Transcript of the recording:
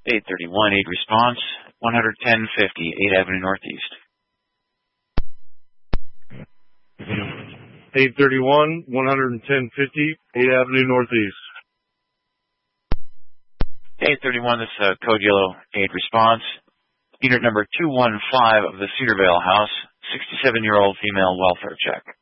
831, aid response, 11050, 8 Avenue Northeast. 831, 11050, 8 Avenue Northeast. 831, this is Code Yellow, aid response. Unit number 215 of the Cedarvale House, 67-year-old female welfare check.